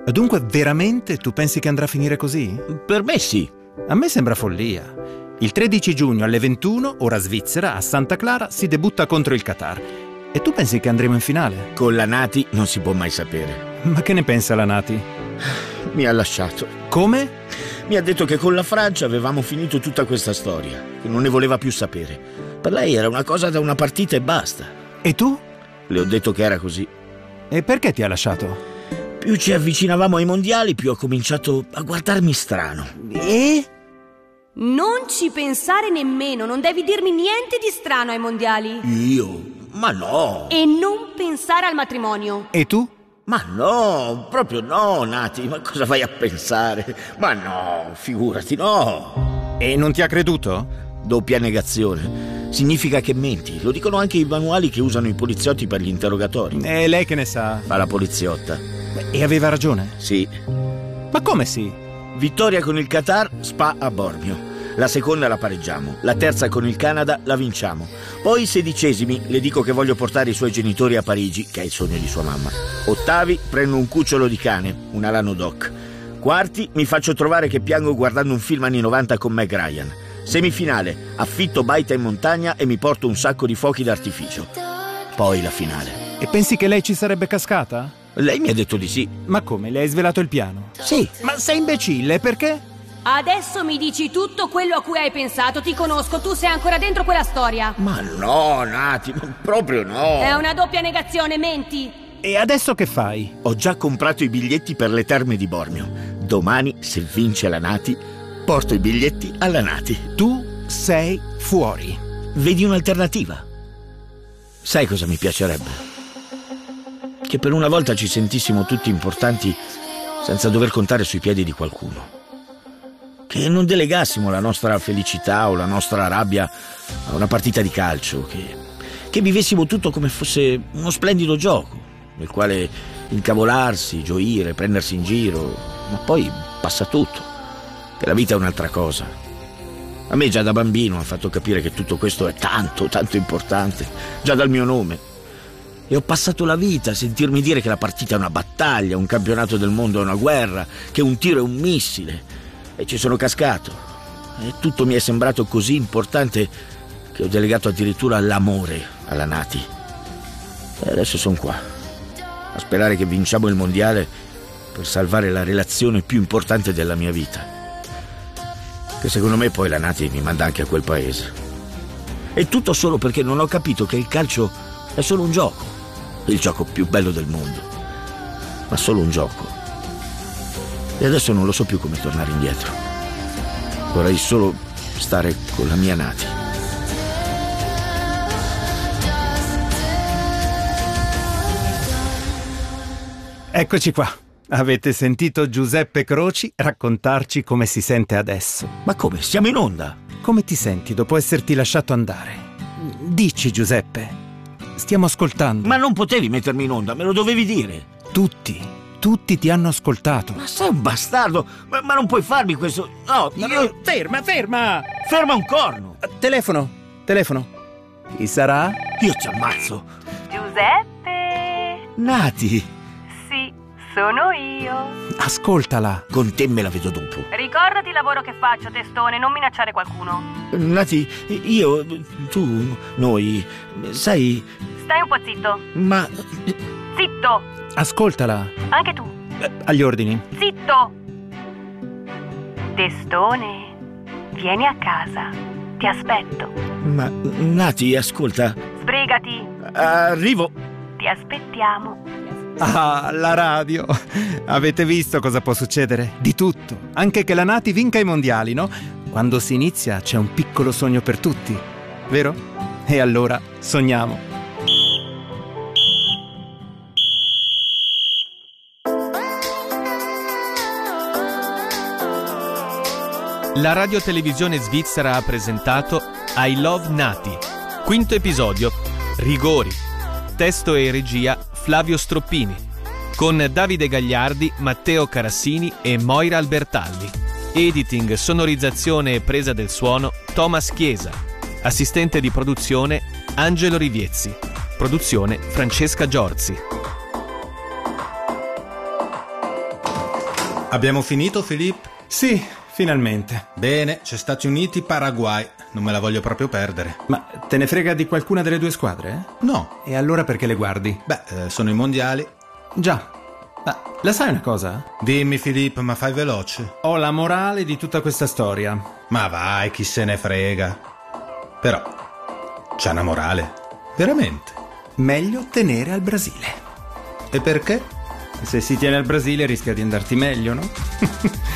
Dunque, veramente tu pensi che andrà a finire così? Per me sì. A me sembra follia. Il 13 giugno alle 21, ora Svizzera, a Santa Clara, si debutta contro il Qatar. E tu pensi che andremo in finale? Con la Nati non si può mai sapere. Ma che ne pensa la Nati? Mi ha lasciato. Come? Mi ha detto che con la Francia avevamo finito tutta questa storia, che non ne voleva più sapere. Per lei era una cosa da una partita e basta. E tu? Le ho detto che era così. E perché ti ha lasciato? Più ci avvicinavamo ai mondiali, più ho cominciato a guardarmi strano. E? Non ci pensare nemmeno, non devi dirmi niente di strano ai mondiali. Io? Ma no! E non pensare al matrimonio. E tu? Ma no, proprio no, Nati, ma cosa vai a pensare? Ma no, figurati, no! E non ti ha creduto? Doppia negazione. Significa che menti. Lo dicono anche i manuali che usano i poliziotti per gli interrogatori. E lei che ne sa? Fa la poliziotta. E aveva ragione? Sì. Ma come sì? Vittoria con il Qatar, Spa a Bormio. La seconda la pareggiamo, la terza con il Canada la vinciamo. Poi i 16esimi le dico che voglio portare i suoi genitori a Parigi, che è il sogno di sua mamma. Ottavi prendo un cucciolo di cane, un Alano Doc. Quarti mi faccio trovare che piango guardando un film anni 90 con Meg Ryan. Semifinale, affitto baita in montagna e mi porto un sacco di fuochi d'artificio. Poi la finale. E pensi che lei ci sarebbe cascata? Lei mi ha detto di sì. Ma come? Le hai svelato il piano? Sì. Ma sei imbecille, perché? Adesso mi dici tutto quello a cui hai pensato, ti conosco, tu sei ancora dentro quella storia. Ma no, Nati, proprio no. È una doppia negazione, menti. E adesso che fai? Ho già comprato i biglietti per le terme di Bormio. Domani, se vince la Nati, porto i biglietti alla Nati. Tu sei fuori. Vedi un'alternativa? Sai cosa mi piacerebbe? Che per una volta ci sentissimo tutti importanti senza dover contare sui piedi di qualcuno. Che non delegassimo la nostra felicità o la nostra rabbia a una partita di calcio. Che vivessimo tutto come fosse uno splendido gioco, nel quale incavolarsi, gioire, prendersi in giro, ma poi passa tutto. Che la vita è un'altra cosa. A me già da bambino ha fatto capire che tutto questo è tanto, tanto importante, già dal mio nome. E ho passato la vita a sentirmi dire che la partita è una battaglia, un campionato del mondo è una guerra, che un tiro è un missile. E ci sono cascato. E tutto mi è sembrato così importante che ho delegato addirittura l'amore alla Nati. E adesso sono qua, a sperare che vinciamo il mondiale per salvare la relazione più importante della mia vita. Che secondo me poi la Nati mi manda anche a quel paese. E tutto solo perché non ho capito che il calcio è solo un gioco. Il gioco più bello del mondo. Ma solo un gioco. E adesso non lo so più come tornare indietro. Vorrei solo stare con la mia Nati. Eccoci qua. Avete sentito Giuseppe Croci raccontarci come si sente adesso. Ma come? Siamo in onda? Come ti senti dopo esserti lasciato andare? Dici, Giuseppe. Stiamo ascoltando. Ma non potevi mettermi in onda, me lo dovevi dire. Tutti ti hanno ascoltato. Ma sei un bastardo. Ma non puoi farmi questo. No, io... Ferma! Ferma un corno. Telefono. Chi sarà? Io ti ammazzo. Giuseppe? Nati. Sì, sono io. Ascoltala. Con te me la vedo dopo. Ricordati il lavoro che faccio, testone, non minacciare qualcuno. Nati, io, tu, noi, sai... Stai un po' zitto. Ma... Zitto! Ascoltala. Anche tu. Agli ordini. Zitto! Testone, vieni a casa. Ti aspetto. Ma, Nati, ascolta. Sbrigati. Arrivo. Ti aspettiamo. Ah, la radio. Avete visto cosa può succedere? Di tutto. Anche che la Nati vinca i mondiali, no? Quando si inizia c'è un piccolo sogno per tutti. Vero? E allora sogniamo. La radiotelevisione svizzera ha presentato I Love Nati. Quinto episodio, Rigori. Testo e regia Flavio Stroppini. Con Davide Gagliardi, Matteo Carassini e Moira Albertalli. Editing, sonorizzazione e presa del suono Thomas Chiesa. Assistente di produzione Angelo Riviezzi. Produzione Francesca Giorzi. Abbiamo finito, Filippo? Sì, finalmente. Bene, c'è Stati Uniti-Paraguay. Non me la voglio proprio perdere. Ma te ne frega di qualcuna delle due squadre? No. E allora perché le guardi? Sono i mondiali. Già. Ma la sai una cosa? Dimmi, Filippo, ma fai veloce. Ho la morale di tutta questa storia. Ma vai, chi se ne frega. Però, c'è una morale. Veramente. Meglio tenere al Brasile. E perché? Se si tiene al Brasile rischia di andarti meglio, no?